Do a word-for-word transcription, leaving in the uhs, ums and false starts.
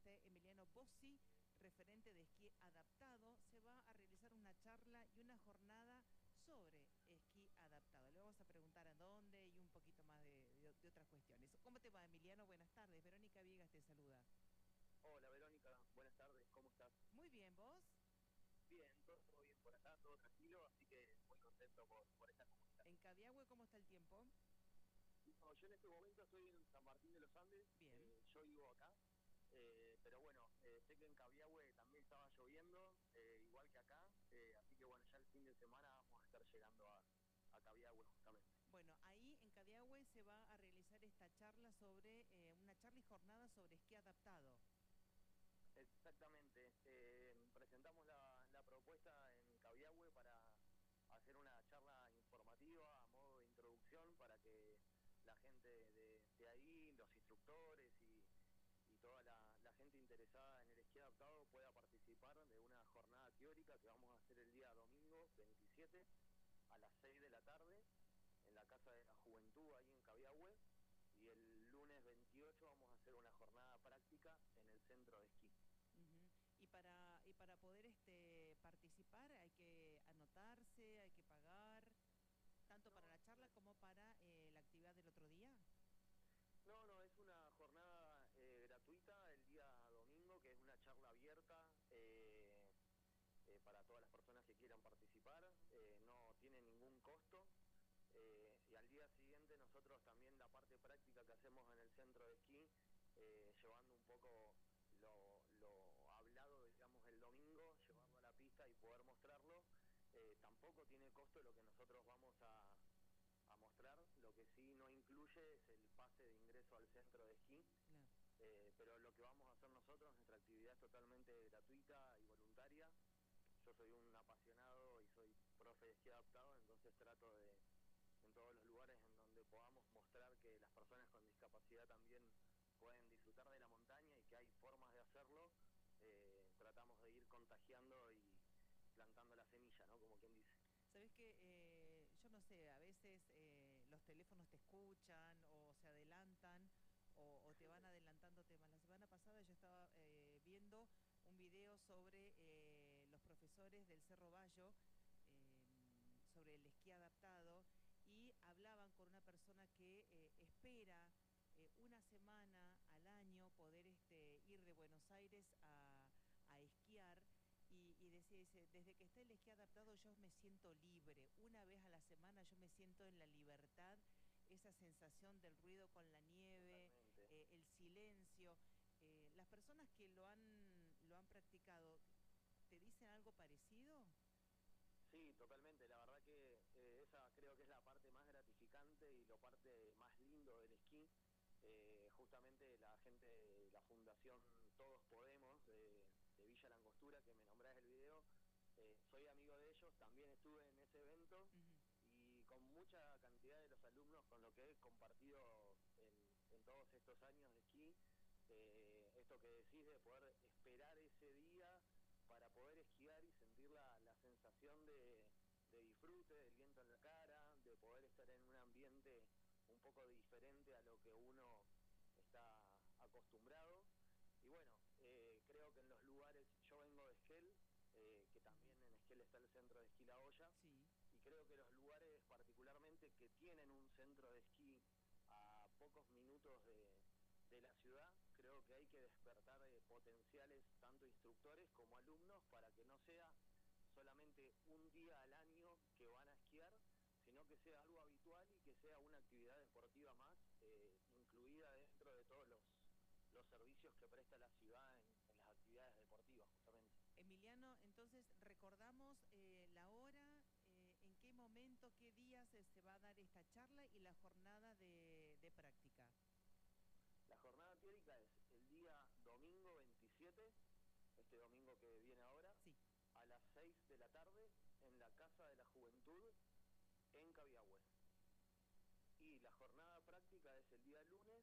José Emiliano Bossi, referente de esquí adaptado. Se va a realizar una charla y una jornada sobre esquí adaptado. Le vamos a preguntar a dónde y un poquito más de, de, de otras cuestiones. ¿Cómo te va, Emiliano? Buenas tardes. Verónica Viegas te saluda. Hola Verónica, buenas tardes, ¿cómo estás? Muy bien, ¿vos? Bien, todo, todo bien por acá, todo tranquilo, así que muy contento por, por esta En comunicación. Cabiahue, ¿cómo está el tiempo? No, yo en este momento estoy en San Martín de los Andes, Bien. eh, yo vivo acá, eh, pero bueno, eh, sé que en Cabiahue también estaba lloviendo, eh, igual que acá, eh, así que bueno, ya el fin de semana vamos a estar llegando a, a Cabiahue justamente. Bueno, ahí en Cabiahue se va a realizar esta charla sobre, eh, una charla y jornada sobre esquí adaptado. Exactamente, eh, presentamos la, la propuesta en Cabiahue para hacer una charla informativa a modo de introducción para que la gente de, de ahí, los instructores y, y toda la, la gente interesada en el esquí adaptado pueda participar de una jornada teórica que vamos a hacer el día domingo veintisiete a las seis de la tarde en la Casa de la Juventud ahí en Cabiahue, y el lunes veintiocho vamos a hacer una jornada práctica en el centro de esquí. Uh-huh. Y para y para poder este participar hay que anotarse, hay que pagar, tanto para No, la charla como para eh, la actividad del otro día. no, no, es una jornada eh, gratuita el día domingo, que es una charla abierta eh, eh, para todas las personas que quieran participar, eh, no tiene ningún costo, eh, y al día siguiente nosotros también la parte práctica que hacemos en el centro de esquí, eh, llevando un poco lo, lo hablado, digamos, el domingo, llevarlo a la pista y poder mostrarlo, eh, tampoco tiene costo lo que nosotros vamos a a mostrar. Lo que sí no incluye es el pase de ingreso al centro de esquí, Claro. eh, pero lo que vamos a hacer nosotros, nuestra actividad es totalmente gratuita y voluntaria. Yo soy un apasionado y soy profe de esquí adaptado, entonces trato de, en todos los lugares en donde podamos mostrar que las personas con discapacidad también pueden disfrutar de la montaña y que hay formas de hacerlo, eh, tratamos de ir contagiando y plantando la semilla, ¿no? Como quien dice. Sabes que eh, yo no sé, a veces eh, los teléfonos te escuchan o se adelantan o, o te van adelantando temas. La semana pasada yo estaba eh, viendo un video sobre eh, los profesores del Cerro Bayo, eh, sobre el esquí adaptado, y hablaban con una persona que eh, espera eh, una semana al año poder este, ir de Buenos Aires a, a esquiar. Y, y decía, dice, desde que está el esquí adaptado yo me siento libre. Una vez a la semana yo me siento en la libertad, esa sensación del ruido con la nieve, Totalmente. eh, el silencio. Eh, las personas que lo han, lo han practicado, ¿te dicen algo parecido? Sí, totalmente. La verdad que eh, esa creo que es la parte más gratificante y la parte más lindo del esquí. Eh, justamente la gente de la Fundación Todos Podemos de, de Villa Langostura, que me nombrás el video, eh, soy amigo de ellos, también estuve en ese evento Uh-huh. y con mucha cantidad de los alumnos con lo que he compartido en, en todos estos años de esquí, eh, esto que decís de poder esperar ese día para poder esquiar y sentir la, la sensación de, de disfrute, del viento en la cara, de poder estar en un ambiente un poco diferente a lo que uno está acostumbrado. Y bueno, eh, creo que en los lugares, yo vengo de Esquel, eh, que Uh-huh. también en Esquel está el centro de esquí La Olla, Sí. y creo que los lugares particularmente que tienen un centro de esquí a pocos minutos de, de la ciudad, creo que hay que despertar eh, potenciales tanto instructores como alumnos para que no sea solamente un día al año que van a esquiar, sino que sea algo habitual y que sea una actividad deportiva más, eh, incluida dentro de todos los, los servicios que presta la ciudad en, en las actividades deportivas, justamente. Emiliano, entonces recordamos eh, la hora, eh, en qué momento, qué días eh, se va a dar esta charla y la jornada de, de práctica. La jornada teórica es el día domingo veintisiete, este domingo que viene ahora, Sí. a las seis de la tarde en la Casa de la Juventud en Cabiahue. Y la jornada práctica es el día lunes